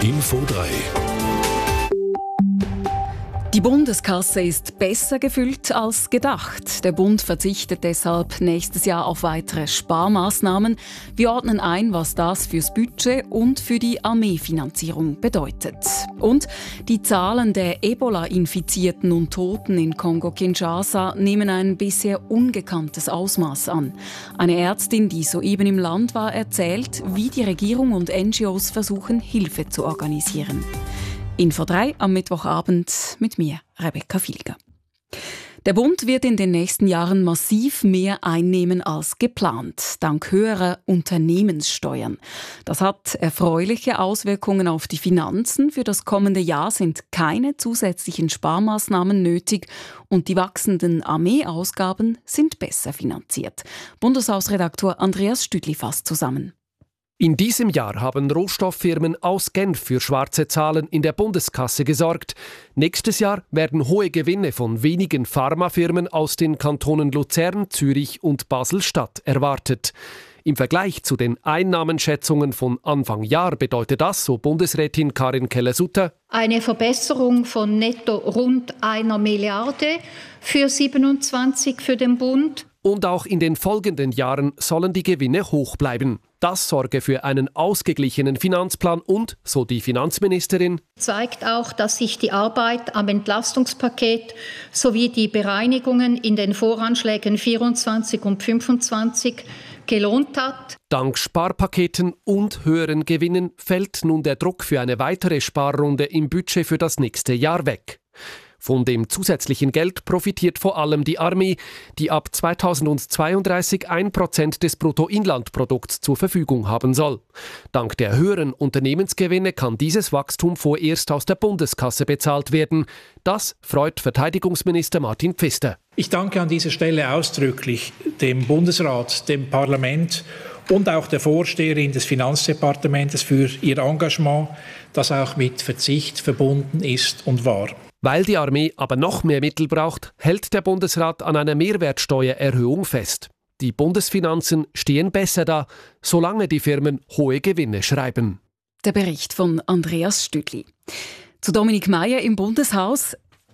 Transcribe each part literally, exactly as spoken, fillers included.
Info drei. Die Bundeskasse ist besser gefüllt als gedacht. Der Bund verzichtet deshalb nächstes Jahr auf weitere Sparmaßnahmen. Wir ordnen ein, was das fürs Budget und für die Armeefinanzierung bedeutet. Und die Zahlen der Ebola-Infizierten und Toten in Kongo-Kinshasa nehmen ein bisher ungekanntes Ausmaß an. Eine Ärztin, die soeben im Land war, erzählt, wie die Regierung und N G Os versuchen, Hilfe zu organisieren. Info drei am Mittwochabend mit mir, Rebecca Filger. Der Bund wird in den nächsten Jahren massiv mehr einnehmen als geplant, dank höherer Unternehmenssteuern. Das hat erfreuliche Auswirkungen auf die Finanzen. Für das kommende Jahr sind keine zusätzlichen Sparmaßnahmen nötig und die wachsenden Armeeausgaben sind besser finanziert. Bundeshausredaktor Andreas Stüdli fasst zusammen. In diesem Jahr haben Rohstofffirmen aus Genf für schwarze Zahlen in der Bundeskasse gesorgt. Nächstes Jahr werden hohe Gewinne von wenigen Pharmafirmen aus den Kantonen Luzern, Zürich und Basel-Stadt erwartet. Im Vergleich zu den Einnahmenschätzungen von Anfang Jahr bedeutet das, so Bundesrätin Karin Keller-Sutter, eine Verbesserung von netto rund einer Milliarde für siebenundzwanzig für den Bund. Und auch in den folgenden Jahren sollen die Gewinne hoch bleiben. Das sorge für einen ausgeglichenen Finanzplan und, so die Finanzministerin, zeigt auch, dass sich die Arbeit am Entlastungspaket sowie die Bereinigungen in den Voranschlägen vierundzwanzig und fünfundzwanzig gelohnt hat. Dank Sparpaketen und höheren Gewinnen fällt nun der Druck für eine weitere Sparrunde im Budget für das nächste Jahr weg. Von dem zusätzlichen Geld profitiert vor allem die Armee, die ab zweitausendzweiunddreißig ein Prozent des Bruttoinlandprodukts zur Verfügung haben soll. Dank der höheren Unternehmensgewinne kann dieses Wachstum vorerst aus der Bundeskasse bezahlt werden. Das freut Verteidigungsminister Martin Pfister. Ich danke an dieser Stelle ausdrücklich dem Bundesrat, dem Parlament und auch der Vorsteherin des Finanzdepartements für ihr Engagement, das auch mit Verzicht verbunden ist und war. Weil die Armee aber noch mehr Mittel braucht, hält der Bundesrat an einer Mehrwertsteuererhöhung fest. Die Bundesfinanzen stehen besser da, solange die Firmen hohe Gewinne schreiben. Der Bericht von Andreas Stüdli. Zu Dominik Meier im Bundeshaus.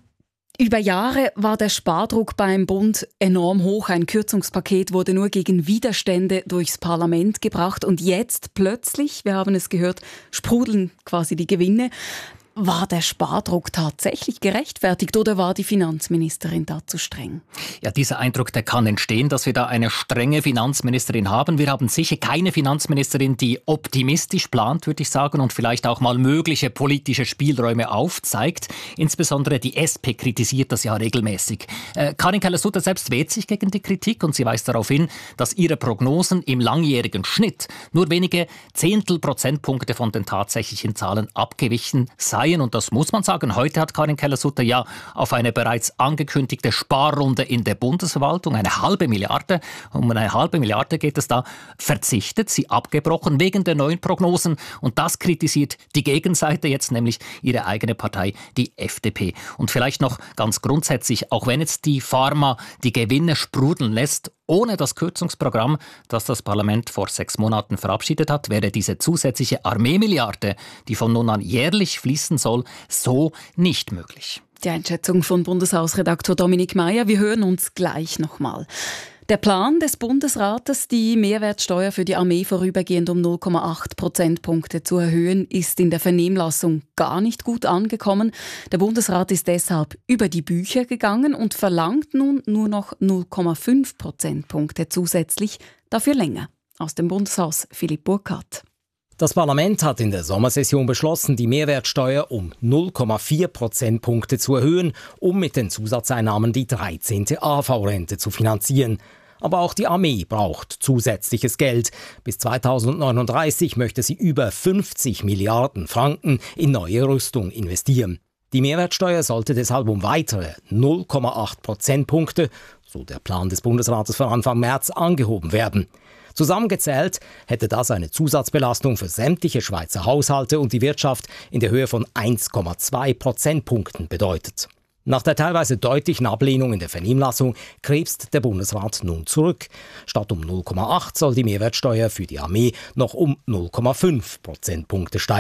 Über Jahre war der Spardruck beim Bund enorm hoch. Ein Kürzungspaket wurde nur gegen Widerstände durchs Parlament gebracht. Und jetzt plötzlich, wir haben es gehört, sprudeln quasi die Gewinne. War der Spardruck tatsächlich gerechtfertigt oder war die Finanzministerin da zu streng? Ja, dieser Eindruck, der kann entstehen, dass wir da eine strenge Finanzministerin haben. Wir haben sicher keine Finanzministerin, die optimistisch plant, würde ich sagen, und vielleicht auch mal mögliche politische Spielräume aufzeigt. Insbesondere die S P kritisiert das ja regelmäßig. Äh, Karin Keller-Sutter selbst wehrt sich gegen die Kritik und sie weist darauf hin, dass ihre Prognosen im langjährigen Schnitt nur wenige Zehntel Prozentpunkte von den tatsächlichen Zahlen abgewichen seien. Und das muss man sagen. Heute hat Karin Keller-Sutter ja auf eine bereits angekündigte Sparrunde in der Bundesverwaltung, eine halbe Milliarde, um eine halbe Milliarde geht es da, verzichtet, sie abgebrochen wegen der neuen Prognosen. Und das kritisiert die Gegenseite jetzt, nämlich ihre eigene Partei, die F D P. Und vielleicht noch ganz grundsätzlich, auch wenn jetzt die Pharma die Gewinne sprudeln lässt, ohne das Kürzungsprogramm, das das Parlament vor sechs Monaten verabschiedet hat, wäre diese zusätzliche Armeemilliarde, die von nun an jährlich fließen soll, so nicht möglich. Die Einschätzung von Bundeshausredaktor Dominik Meier. Wir hören uns gleich nochmal. Der Plan des Bundesrates, die Mehrwertsteuer für die Armee vorübergehend um null Komma acht Prozentpunkte zu erhöhen, ist in der Vernehmlassung gar nicht gut angekommen. Der Bundesrat ist deshalb über die Bücher gegangen und verlangt nun nur noch null Komma fünf Prozentpunkte zusätzlich, dafür länger. Aus dem Bundeshaus Philipp Burkhardt. Das Parlament hat in der Sommersession beschlossen, die Mehrwertsteuer um null Komma vier Prozentpunkte zu erhöhen, um mit den Zusatzeinnahmen die dreizehnte A V-Rente zu finanzieren. Aber auch die Armee braucht zusätzliches Geld. Bis zweitausendneununddreißig möchte sie über fünfzig Milliarden Franken in neue Rüstung investieren. Die Mehrwertsteuer sollte deshalb um weitere null Komma acht Prozentpunkte, so der Plan des Bundesrates für Anfang März, angehoben werden. Zusammengezählt hätte das eine Zusatzbelastung für sämtliche Schweizer Haushalte und die Wirtschaft in der Höhe von eins Komma zwei Prozentpunkten bedeutet. Nach der teilweise deutlichen Ablehnung in der Vernehmlassung krebst der Bundesrat nun zurück. Statt um null Komma acht soll die Mehrwertsteuer für die Armee noch um null Komma fünf Prozentpunkte steigen.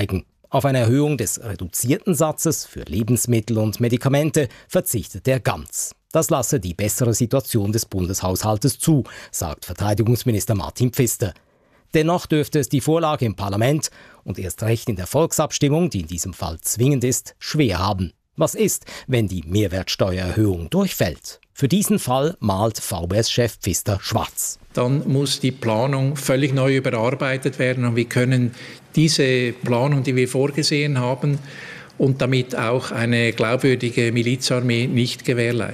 Auf eine Erhöhung des reduzierten Satzes für Lebensmittel und Medikamente verzichtet er ganz. Das lasse die bessere Situation des Bundeshaushaltes zu, sagt Verteidigungsminister Martin Pfister. Dennoch dürfte es die Vorlage im Parlament und erst recht in der Volksabstimmung, die in diesem Fall zwingend ist, schwer haben. Was ist, wenn die Mehrwertsteuererhöhung durchfällt? Für diesen Fall malt V B S-Chef Pfister schwarz. Dann muss die Planung völlig neu überarbeitet werden und wir können diese Planung, die wir vorgesehen haben, und damit auch eine glaubwürdige Milizarmee nicht gewährleisten.